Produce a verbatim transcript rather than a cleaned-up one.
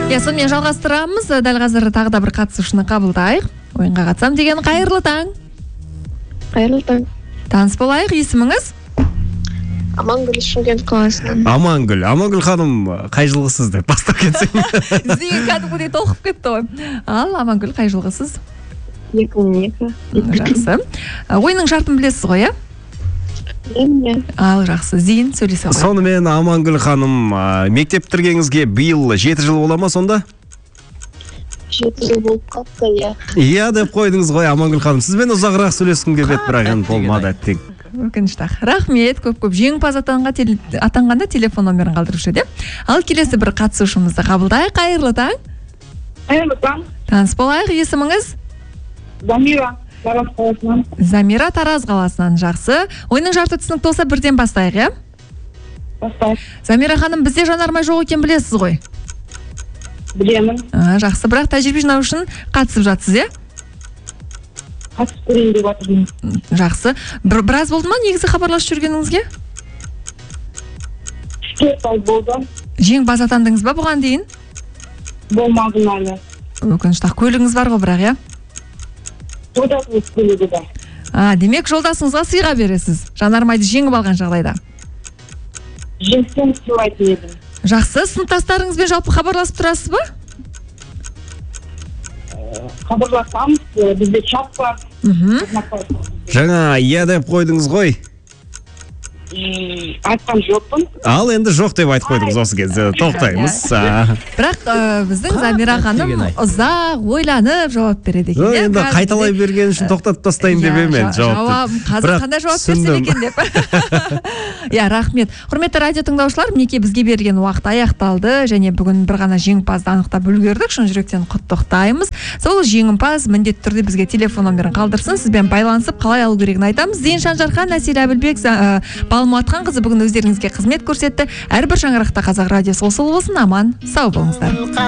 Я сонымен жалғастырамыз. Дәл қазір тағы да бір қатысушыны қабылдайық. Ойынға қатысам деген қайырлы таң. Қайырлы таң. Таныс болайық, есіміңіз? Амангүл, Шымкент қаласынан. Амангүл, Амангүл ханым, қай жылғысыз деп бастап кетсең. Сізге кәдімгідей толқып кетті ғой. Ал, Амангүл, қай жылғысыз? екі мың екі. Жақсы. Ойынның шартын білесіз ғой, иә? Білемін. Ал, жақсы. Зейін сөйлесе ғой. Сонымен Амангүл ханым, мектеп бітіргеніңізге биыл жеті жыл бола ма сонда? жеті жыл болып қалыпты, иә. Иә деп қойдыңыз ғой, Амангүл ханым. Сізбен ұзағырақ сөйлескім келіп еді, бірақ енді болмады әттең. Өкінішті. Рахмет, көп-көп жеңімпаз атанғанда телефон номерін қалдырушы еді. Ал келесі бір қатысушымызды қабылдайық. Қайырлы таң. Қайырлы таң. Таныс болайық, есіміңіз? Замира, Тараз қаласынан. Замира, Тараз қаласынан. Жақсы. Ойынның жарты түсінікті болса бірден бастайық, иә? Бастайық. Замира ханым, бізде жанармай жоқ екен білесіз ғой? Білемін. А, жақсы, бірақ тәжірибе жинау үшін қатысып жатсыз, иә? Қатысып көрейін деп жатырмын. Жақсы. Bir, біраз болды ма негізі хабарласып жүргеніңізге? төрт ай болды. Жеңімпаз атандыңыз ба бұған дейін? Болмадым әлі. Өкінішті. Көлігіңіз бар ғой бірақ, иә? Жолдасымыз көлігі бар. А, демек жолдасыңызға сыйға бересіз, жанармайды жеңіп алған жағдайда. Жеңсем сыйлайтын едім. Жақсы. Сыныптастарыңызбен жалпы хабарласып тұрасыз ба? Хабарласамыз, бізде чат бар. Мхм. Жаңа иә деп қойдыңыз ғой. Айтқан жоқпын. Ал енді жоқ деп айтып қойдыңыз осы кезде. Тоқтаймыз. Бірақ ә, біздің Замира ханым ұзақ ойланып жауап береді екен. Енді қайталай берген үшін тоқтатып тастайын деп емен жауапты. Қазір қандай жауап берсем екен деп. Иә, рахмет. Құрметті радио тыңдаушылар, мінекей бізге берген уақыт аяқталды және бүгін бір ғана жеңімпазды анықтап үлгердік. Шын жүректен құттықтаймыз. Сол жеңімпаз міндетті түрде бізге телефон номерін қалдырсын. Сізбен байланысып қалай алу керегін айтамыз. Зейін Шанжархан, Әсел Әбілбек, Балмуатхан қызы бүгін өздеріңізге қызмет көрсетті. Әрбір шаңырақта қазақ радиосы осыл болсын, аман, сау болыңыздар.